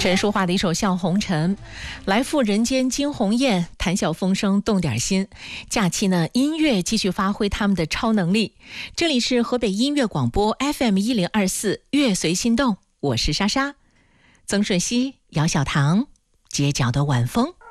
陈淑桦的一首《笑红尘》，来赴人间惊鸿宴，谈笑风生动点心。假期呢，音乐继续发挥他们的超能力。这里是河北音乐广播 FM1024，乐随心动，我是莎莎。曾舜晞、姚小棠，街角的晚风。